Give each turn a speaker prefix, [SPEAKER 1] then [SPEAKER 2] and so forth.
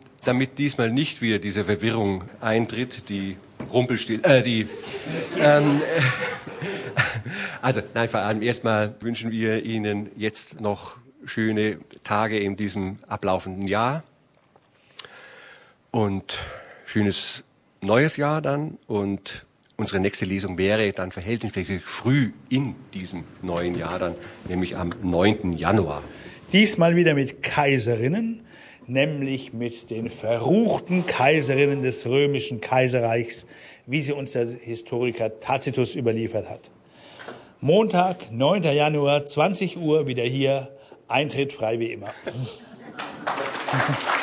[SPEAKER 1] damit diesmal nicht wieder diese Verwirrung eintritt, also nein, vor allem erstmal wünschen wir Ihnen jetzt noch schöne Tage in diesem ablaufenden Jahr und schönes neues Jahr dann, und unsere nächste Lesung wäre dann verhältnismäßig früh in diesem neuen Jahr dann, nämlich am 9. Januar.
[SPEAKER 2] Diesmal wieder mit Kaiserinnen, nämlich mit den verruchten Kaiserinnen des römischen Kaiserreichs, wie sie uns der Historiker Tacitus überliefert hat. Montag, 9. Januar, 20 Uhr, wieder hier, Eintritt frei wie immer.